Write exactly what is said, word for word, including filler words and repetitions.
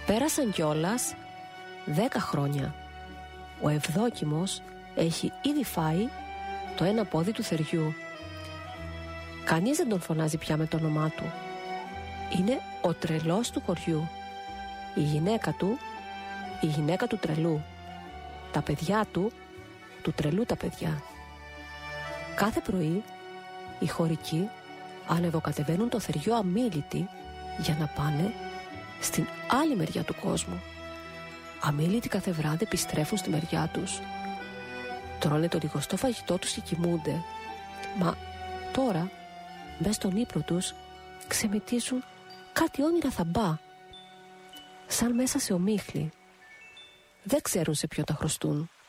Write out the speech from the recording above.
Πέρασαν κιόλας δέκα χρόνια. Ο Ευδόκιμος έχει ήδη φάει το ένα πόδι του θεριού. Κανείς δεν τον φωνάζει πια με το όνομά του. Είναι ο τρελός του χωριού. Η γυναίκα του, η γυναίκα του τρελού. Τα παιδιά του, του τρελού τα παιδιά. Κάθε πρωί οι χωρικοί ανεβοκατεβαίνουν το θεριό αμίλητοι για να πάνε στην άλλη μεριά του κόσμου. Αμίλητοι κάθε βράδυ επιστρέφουν στη μεριά τους. Τρώνε το λιγοστό φαγητό τους και κοιμούνται. Μα τώρα, μες στον ύπνο τους, ξεμετίζουν κάτι όνειρα θαμπά, σαν μέσα σε ομίχλη. Δεν ξέρουν σε ποιον τα χρωστούν.